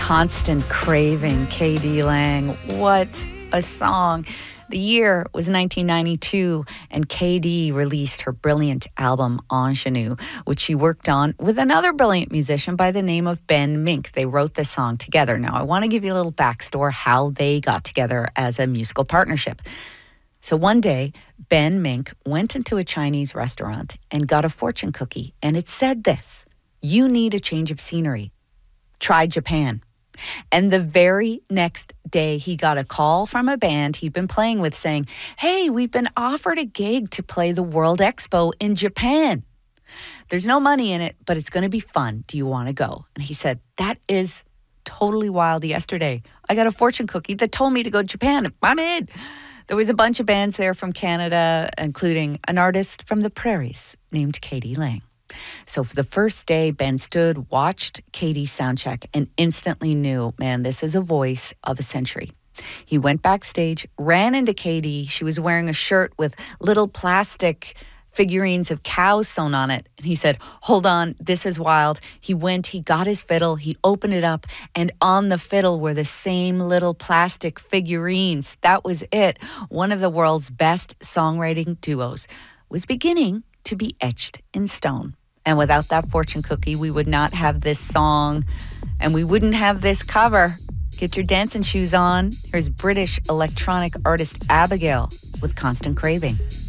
Constant Craving, K.D. Lang. What a song. The year was 1992, and K.D. released her brilliant album, Ingenue, which she worked on with another brilliant musician by the name of Ben Mink. They wrote the song together. Now, I want to give you a little backstory how they got together as a musical partnership. So one day, Ben Mink went into a Chinese restaurant and got a fortune cookie, and it said this: "You need a change of scenery. Try Japan." And the very next day, he got a call from a band he'd been playing with saying, "Hey, we've been offered a gig to play the World Expo in Japan. There's no money in it, but it's going to be fun. Do you want to go?" And he said, "That is totally wild. Yesterday, I got a fortune cookie that told me to go to Japan. I'm in." There was a bunch of bands there from Canada, including an artist from the prairies named K.D. Lang. So for the first day, Ben stood, watched K.D.'s soundcheck, and instantly knew, man, this is a voice of a century. He went backstage, ran into K.D. She was wearing a shirt with little plastic figurines of cows sewn on it. And he said, "Hold on, this is wild." He went, he got his fiddle, he opened it up, and on the fiddle were the same little plastic figurines. That was it. One of the world's best songwriting duos was beginning to be etched in stone. And without that fortune cookie, we would not have this song, and we wouldn't have this cover. Get your dancing shoes on. Here's British electronic artist Abigail with Constant Craving.